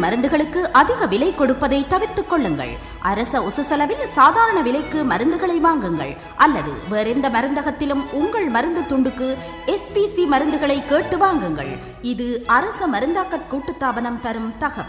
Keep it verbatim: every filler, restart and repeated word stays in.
மருந்துகளுக்கு அதிக விலை கொடுப்பதை தவிர்த்துக் கொள்ளுங்கள். அரச உசு செலவில் சாதாரண விலைக்கு மருந்துகளை வாங்குங்கள். அல்லது வேறெந்த மருந்தகத்திலும் உங்கள் மருந்து துண்டுக்கு எஸ்பிசி மருந்துகளை கேட்டு வாங்குங்கள். இது அரச மருந்தாக்க கூட்டுத்தாபனம் தரும் தகவல்.